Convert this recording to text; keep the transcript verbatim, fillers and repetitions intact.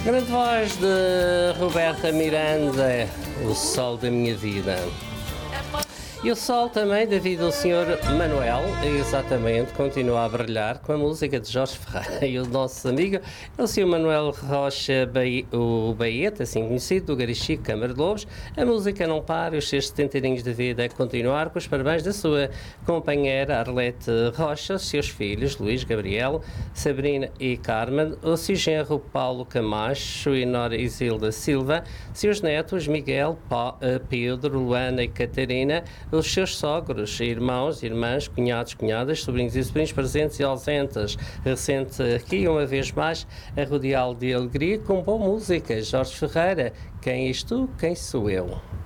Grande voz de Roberta Miranda, o sol da minha vida. E o sol também da vida do senhor Manuel, exatamente, continua a brilhar com a música de Jorge Ferreira. E o nosso amigo é o senhor Manuel Rocha Baí, o Baeta, assim conhecido, do Garichico, Câmara de Lobos. A música não para, os seus setenta aninhos de vida é continuar, com os parabéns da sua companheira Arlete Rocha, os seus filhos Luís, Gabriel, Sabrina e Carmen, o seu genro Paulo Camacho e Nora Isilda Silva, seus netos Miguel, pa, Pedro, Luana e Catarina, os seus sogros, irmãos, irmãs, cunhados, cunhadas, sobrinhos e sobrinhos presentes e ausentes. Recente aqui, uma vez mais, a rodeá-lo de alegria com boa música. Jorge Ferreira, quem és tu, quem sou eu?